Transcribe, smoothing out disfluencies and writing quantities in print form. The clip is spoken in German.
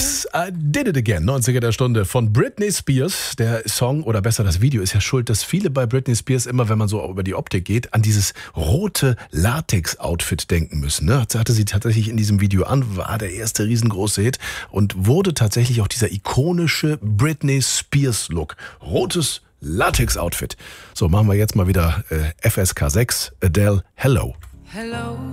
6, I Did It Again, 90er der Stunde von Britney Spears. Der Song, oder besser das Video, ist ja schuld, dass viele bei Britney Spears immer, wenn man so über die Optik geht, an dieses rote Latex-Outfit denken müssen. Ne? Das hatte sie tatsächlich in diesem Video an, war der erste riesengroße Hit und wurde tatsächlich auch dieser ikonische Britney Spears-Look. Rotes Latex-Outfit. So, machen wir jetzt mal wieder FSK 6, Adele, Hello. Hello.